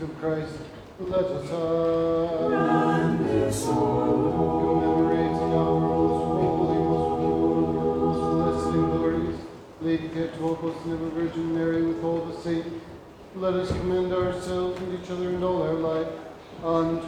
of Christ, let us And so, commemorating our most holy, most pure, most blessed and glorious Lady Petropos and ever Virgin Mary with all the saints, let us commend ourselves and each other and all our life unto